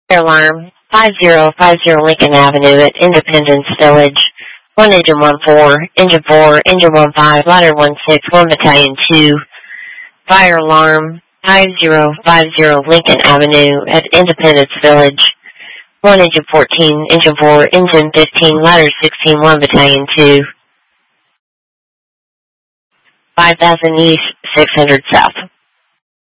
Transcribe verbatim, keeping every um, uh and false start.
Fire alarm, five zero five zero Lincoln Avenue at Independence Village. one engine one four, engine four, engine one five, ladder one six, one battalion two. Fire alarm, five zero five zero Lincoln Avenue at Independence Village. one engine fourteen, engine four, engine fifteen, ladder sixteen, one battalion two. five thousand east, six hundred south.